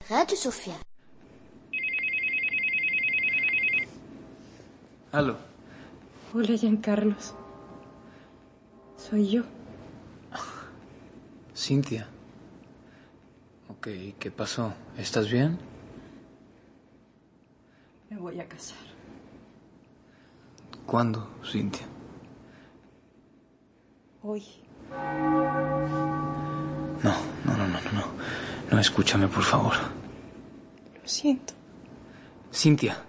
Radio Sofía. Aló. Hola, Giancarlos. Soy yo. Cintia. Ok, ¿qué pasó? ¿Estás bien? Me voy a casar. ¿Cuándo, Cintia? Hoy. No. No, escúchame, por favor. Lo siento. Cintia.